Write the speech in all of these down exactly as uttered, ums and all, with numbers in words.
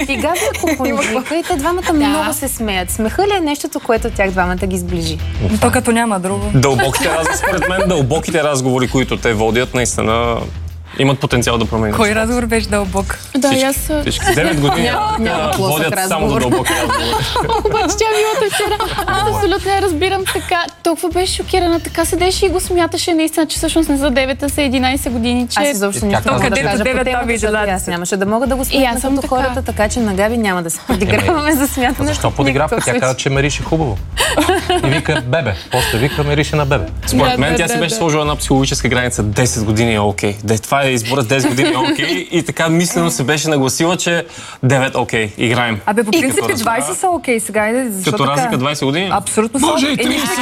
И Габи ако понижика и те двамата много се смеят. Смеха ли е нещото, което тях двамата ги сближи? То като няма друго. Дълбоките разговори, според мен, дълбоките разговори, които те водят, наистина имат потенциал да променят. Кой разговор беше дълбок? Да, всички, аз... Всички девет години няма водят само до дълбоки разговори. Обаче тя милата вчера. Аз абсолютно я разбирам така. Толкова беше шокирана. Така седеше и го смяташе наистина, че всъщност не за девет, а са единайсет години. Че... Аз изобщо нищо мога да кажа по темата, защото аз нямаше да мога да го смятам като хората, така че на Габи няма да се подиграваме за смятане. Защо подигравка? Тя каза, че мерише хубаво. И вика бебе. После вика мерише на бебе. Според мен тя си беше сложила една психологическа граница. десет години е окей. Това е изборът десет години е окей. И така мислено се беше нагласила, че девет окей. Играем. Абе, по принцип двайсет са окей сега. Като разлика двайсет години? Абсолютно са. Може и трийсет.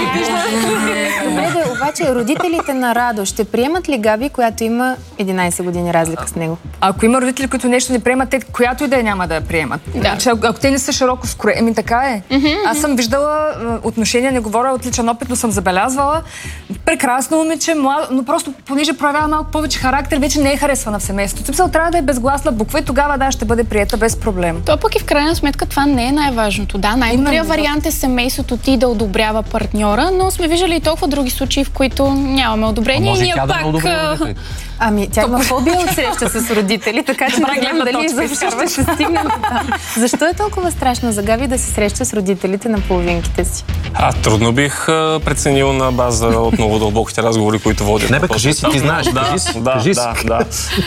Добре, обаче родителите на Радо ще приемат ли Габи, която има единайсет години разлика с него? Ако има родители, които нещо не приемат, те която и да я няма да я приемат. Да. Че, ако те не са широко скроени, еми така е. Mm-hmm. Аз съм виждала отношения, не говоря от личен опит, но съм забелязвала. Прекрасно момиче, младо, но просто понеже проявява малко повече характер, вече не е харесвана в семейството. Ципсъл трябва да е безгласна буква и тогава да ще бъде приета без проблем. То пък и в крайна сметка това не е най-важното. Да, най-добрият вариант е семейството ти да одобрява партньора, но сме виждали и толкова други случаи, в които нямаме одобрение. Може и ние тя да пак... не одобрява. Ами, тя има фобия от среща с родители, така че не знам дали изобщо ще стигнем там. Защо е толкова страшно за Габи да се среща с родителите на половинките си? А, трудно бих а, преценил на база от много дълбоките разговори, които водят. Не бе, кажи си, ти знаеш. Да, кажи си, да, кажи си. да, да.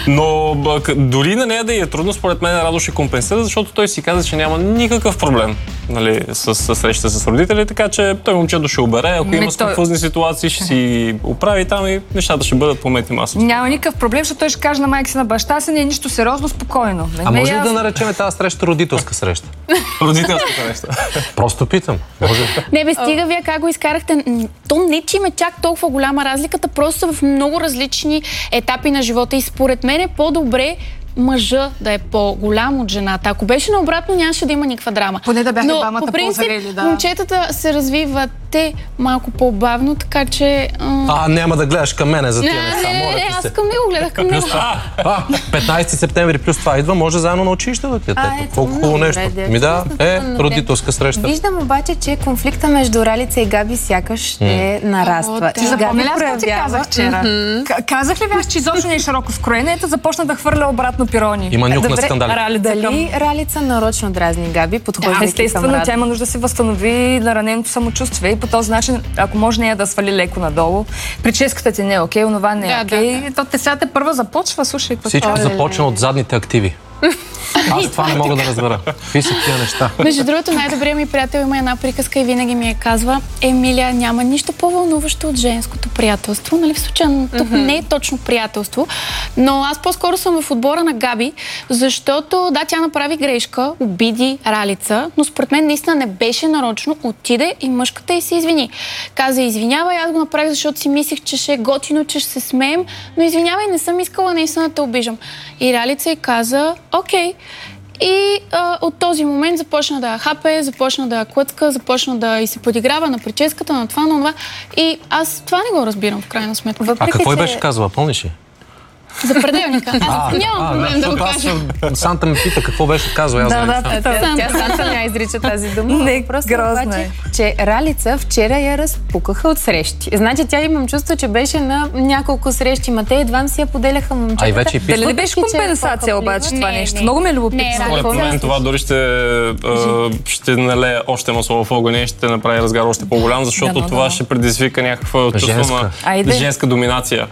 Но бък, дори на нея да е трудно, според мен Радо ще компенсира, защото той си каза, че няма никакъв проблем, нали, с, с среща с родители, така че той момчето ще обере, ако има конфузни ситуации, ще си оправи там и нещата ще бъдат помети масово. Няма никакъв проблем, защото той ще каже на майка си, на баща си, не е нищо сериозно, спокойно. Не, а не може ли аз... да наречем тази среща родителска среща? Родителска среща. Просто питам. Може. Не бе, стига вие как го изкарахте. То не, че има чак толкова голяма разликата, просто са в много различни етапи на живота и според мен е по-добре мъжа да е по-голям от жената. Ако беше наобратно, нямаше да има никаква драма. Поне да бяха но, двамата по принцип, по-зрели, да. момчетата се развиват те малко по-бавно, така че... А, няма да гледаш към мене за тия Не, неща. не, не, Моля не, ти аз се. към него гледах към него. А, петнайсети септември плюс това идва, може заедно на училище да отидете. Колко хубаво нещо. Ми да, е, родителска среща. Виждам обаче, че конфликта между Ралица и Габи сякаш ще нараства. Ти запомни ли, аз ти казах вчера? Казах ли бях, че изобщо не е широко скроена? Ето започна да хвърля обратно пирони. Има нюх на скандали. Рали, дали Ралица нарочно дразни Габи, подхождайки към Радо? Естествено, тя има нужда да се възстанови нараненото самочувствие и по този начин, ако може нея да свали леко надолу. Прическата ти не е окей, онова не е Да, окей. То те сега те първа започва, слушай. Всичко започна от задните активи. Аз това не мога да разбера. Какви са тия неща? Между другото, най-добрият ми приятел има една приказка и винаги ми я казва: Емилия, няма нищо по-вълнуващо от женското приятелство. Нали, в случая тук mm-hmm. не е точно приятелство, но аз по-скоро съм в отбора на Габи, защото да, тя направи грешка, обиди Ралица, но според мен наистина не беше нарочно, отиде и мъжката й се извини. Каза: извинявай, аз го направих, защото си мислих, че ще е готино, че ще се смеем, но извинявай, не съм искала наистина да те обижам. И Ралица й каза: окей. И а, от този момент започна да я хапе, започна да я клъцка, започна да и се подиграва на прическата, на това, на това. И аз това не го разбирам в крайна сметка. А какво й беше казала, помниш ли? За пределника. Аз нямам проблем да го кажа. Санта ме пита какво беше казала. Да, да, тя Санта не изрича тази дума. Не, просто грозна обаче, е. че Ралица вчера я разпукаха от срещи. Значи тя, имам чувство, че беше на няколко срещи, ма те едва си я поделяха момчетата. А и вече и Дали не беше компенсация обаче това нещо? Много ме е любопитно. Според мен това дори ще, ще налее още масло в огъня и ще направи разгар още по-голям, защото това ще предизвика някаква чувство на женска доминация.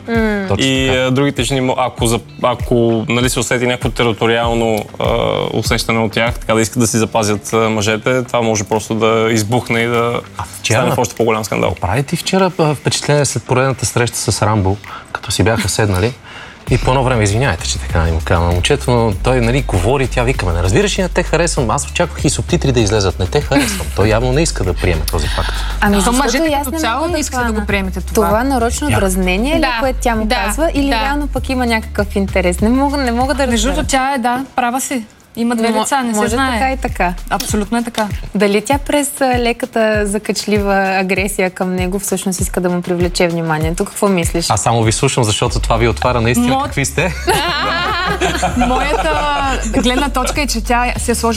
И другите жени, ако, за, ако нали, се усети някакво териториално а, усещане от тях, така да искат да си запазят а, мъжете, това може просто да избухне и да стане в още по-голям скандал. Прави ти вчера впечатление след поредната среща с Рамбо, като си бяха седнали и по едно време, извиняйте, че така не му казвам на момчето, но той нали, говори, тя вика: не разбираш ли, не те харесвам, аз очаквах и субтитри да излезат, не те харесвам. Той явно не иска да приеме този факт. Ами то защото мъжете аз като не цяло мога не искат да го приемете това. Това нарочно дразнение ли, Да, което тя му да, казва, или да. реално пък има някакъв интерес? Не мога, не мога да Между разбера. другото, тя е, да, права си. Има две лица, не се Може знае. така и така. Абсолютно е така. Дали тя през леката закачлива агресия към него всъщност иска да му привлече вниманието? Какво мислиш? Аз само ви слушам, защото това ви отваря наистина Мод... какви сте. Моята гледна точка е, че тя се е сложила